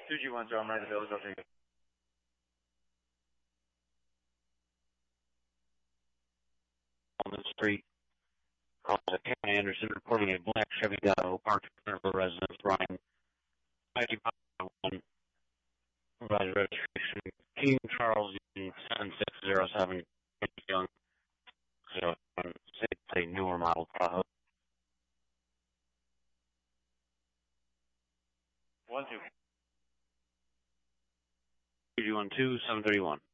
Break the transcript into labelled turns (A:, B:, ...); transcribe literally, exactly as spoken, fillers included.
A: two G one, so I'm ready to build. I'll take it.
B: On the street, calls at Kevin Anderson reporting a black Chevy Tahoe parked in front of a residence. Brian, ninety-one, provided registration. King Charles seven six zero seven, Young zero one, it's a newer model Tahoe.
A: One two.
B: two G one two seven thirty one.